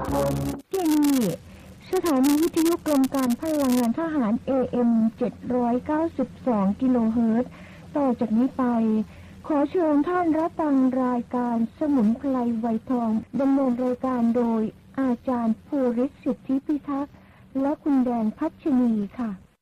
ที่นี่สถานีวิทยุกรมการพลังงานทหาร AM 792 กิโลเฮิรตซ์ต่อจากนี้ไปขอเชิญท่านรับฟังรายการสมุนไพรไวทองดำเนินรายการโดยอาจารย์ภูริศ สิทธิพิทักษ์และคุณแดงพัชนีค่ะ